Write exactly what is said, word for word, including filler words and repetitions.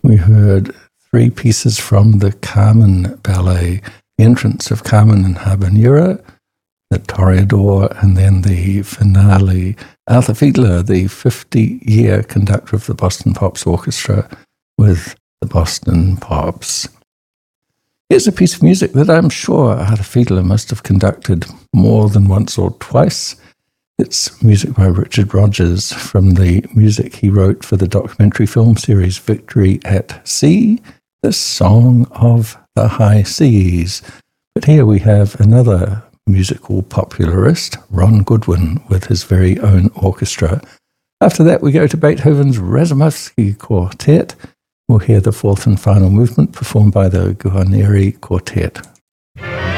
We heard three pieces from the Carmen Ballet, the entrance of Carmen and Habanera, the Toreador, and then the finale. Arthur Fiedler, the fifty-year conductor of the Boston Pops Orchestra with the Boston Pops. Here's a piece of music that I'm sure Arthur Fiedler must have conducted more than once or twice. It's music by Richard Rodgers from the music he wrote for the documentary film series Victory at Sea, the Song of the High Seas. But here we have another musical popularist, Ron Goodwin, with his very own orchestra. After that, we go to Beethoven's Razumovsky Quartet. We'll hear the fourth and final movement performed by the Guarneri Quartet.